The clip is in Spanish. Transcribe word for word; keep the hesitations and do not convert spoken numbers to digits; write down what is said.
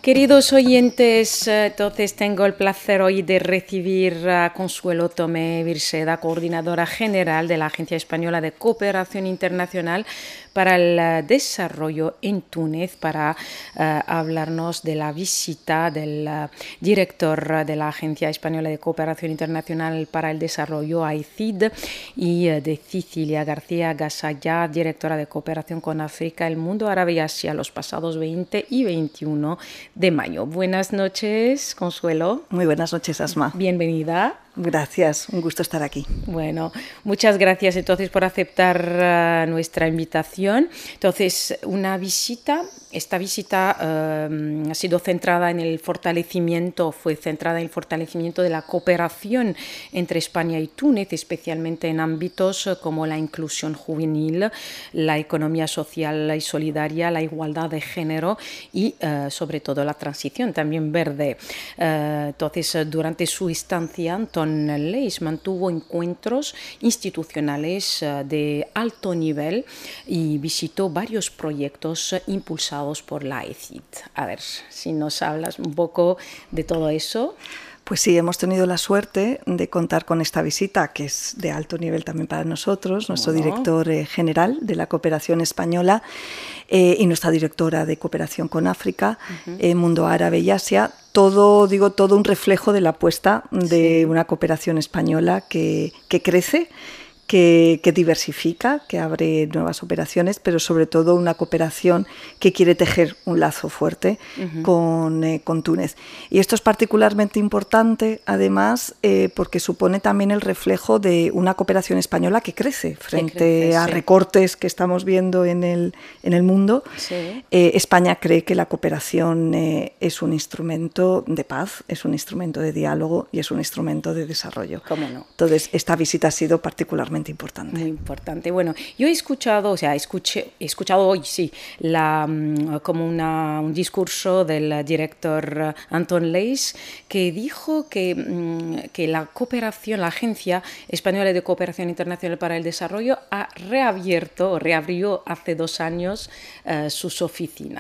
Queridos oyentes, entonces tengo el placer hoy de recibir a Consuelo Tomé Virseda, coordinadora general de la Agencia Española de Cooperación Internacional para el Desarrollo en Túnez, para uh, hablarnos de la visita del uh, director de la Agencia Española de Cooperación Internacional para el Desarrollo, A I C I D, y uh, de Cecilia García Gasalla, directora de Cooperación con África, el Mundo Árabe y Asia, los pasados veinte y veintiuno de mayo. Buenas noches, Consuelo. Muy buenas noches, Asma. Bienvenida. Gracias, un gusto estar aquí. Bueno, muchas gracias entonces por aceptar uh, nuestra invitación. Entonces, una visita, esta visita uh, ha sido centrada en el fortalecimiento, fue centrada en el fortalecimiento de la cooperación entre España y Túnez, especialmente en ámbitos como la inclusión juvenil, la economía social y solidaria, la igualdad de género y uh, sobre todo la transición también verde. Uh, entonces, durante su estancia, Anton Leis mantuvo encuentros institucionales uh, de alto nivel y visitó varios proyectos uh, impulsados por la A I C I D. A ver, si nos hablas un poco de todo eso. Pues sí, hemos tenido la suerte de contar con esta visita, que es de alto nivel también para nosotros, nuestro bueno. director eh, general de la Cooperación Española eh, y nuestra directora de Cooperación con África, uh-huh. eh, Mundo Árabe y Asia. Todo, digo, todo un reflejo de la apuesta de sí. una cooperación española que, que crece, que, que diversifica, que abre nuevas operaciones, pero sobre todo una cooperación que quiere tejer un lazo fuerte uh-huh. con, eh, con Túnez. Y esto es particularmente importante, además, eh, porque supone también el reflejo de una cooperación española que crece frente que crece, a sí. recortes que estamos viendo en el, en el mundo. Sí. Eh, España cree que la cooperación eh, es un instrumento de paz, es un instrumento de diálogo y es un instrumento de desarrollo. ¿Cómo no? Entonces, esta visita ha sido particularmente importante. Muy importante. Bueno, yo he escuchado, o sea, escuché, he escuchado hoy, sí, la, como una, un discurso del director Anton Leis que dijo que, que la cooperación, la Agencia Española de Cooperación Internacional para el Desarrollo ha reabierto, reabrió hace dos años uh, sus oficinas.